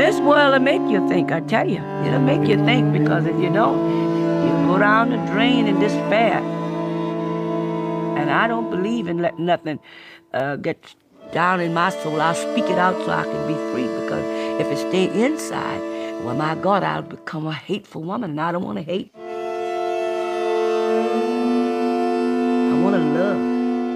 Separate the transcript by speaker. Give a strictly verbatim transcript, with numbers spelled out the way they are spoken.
Speaker 1: This world will make you think, I tell you. It'll make you think, because if you don't, you'll go down the drain in despair. And I don't believe in letting nothing uh, get down in my soul. I'll speak it out so I can be free, because if it stay inside, well, my God, I'll become a hateful woman, and I don't want to hate. I want to love.